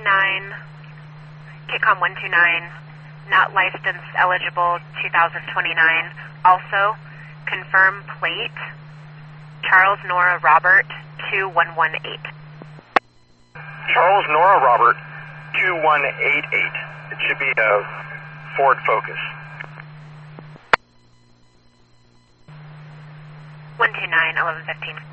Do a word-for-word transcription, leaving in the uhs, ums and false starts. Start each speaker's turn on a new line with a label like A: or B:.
A: nine, Kitcom one two nine, not license eligible two thousand twenty-nine. Also, confirm plate, Charles Nora Robert two one one eight.
B: Charles Nora Robert two one eight eight. It should be a Ford Focus.
A: one two nine, eleven fifteen.